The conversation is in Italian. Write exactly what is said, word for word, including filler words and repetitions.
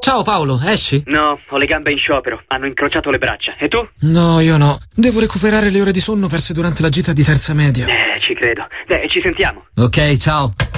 Ciao Paolo, esci? No, ho le gambe in sciopero. Hanno incrociato le braccia. E tu? No, io no. Devo recuperare le ore di sonno perse durante la gita di terza media. Eh, ci credo. Beh, ci sentiamo. Ok, ciao.